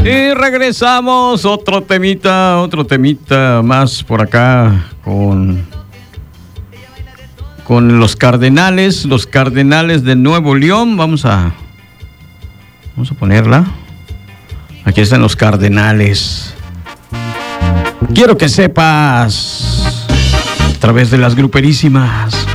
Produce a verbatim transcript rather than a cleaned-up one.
Y regresamos, otro temita, otro temita más por acá con, con los Cardenales, los Cardenales de Nuevo León. Vamos a, vamos a ponerla. Aquí están los Cardenales. Quiero que sepas, a través de las gruperísimas.